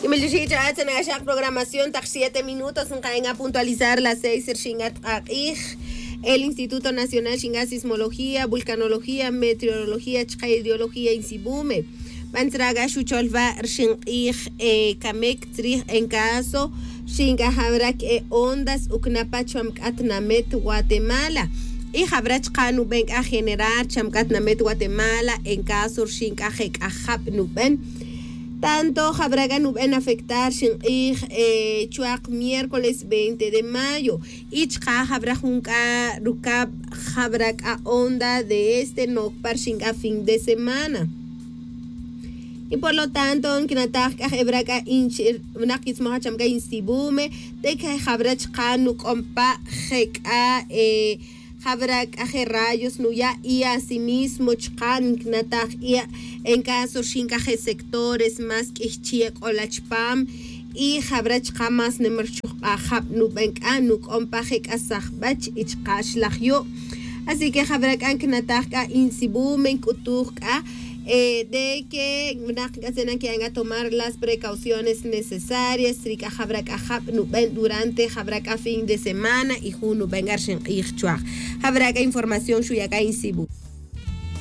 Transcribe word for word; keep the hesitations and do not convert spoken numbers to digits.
Y me dije, ya se me programación, tak siete minutos, un caen a puntualizar las seis, el Instituto Nacional de Sismología, Vulcanología, Meteorología, Ideología y Sibume. Bantraga Shucholva, Shinich, Kamek, Trich, en caso, Shinga Habrak, Ondas, Uknapa, Chamkatnamet, Guatemala. Y Habrach Kanu Ben a generar Chamkatnamet, Guatemala, en caso, Shinga Hek Ahab Nuben. Tanto Jabraga Nuben afectar Shinich, eh, Chuak, miércoles veinte de mayo. Ichka Jabrajunka, Rukab, Jabrak a onda de este no par Shinga fin de semana. Y por lo tanto, en Kinatak, Hebraka, Inchir, Nakisma, Chamga, Instibume, de que Habrach Kanuk, Ompa, Heka, eh, Habrak, Ajerrayos, Nuya, y asimismo, Chkan, Knatak, y en caso, Shinkaje sectores más que Chiek o Lachpam, y Habrach Hamas, Nemerchuk, Ahab, Nubenk, Anuk, Ompa, Heka, Sahbach, Ichkash, Lachyo. Así que Habrak, Knatak, Instibume, Kutuk, Eh, de que tengan que tomar las precauciones necesarias durante Habraka fin de semana y Junu Bengarshen y Habraka información Shuyaka in Sibu.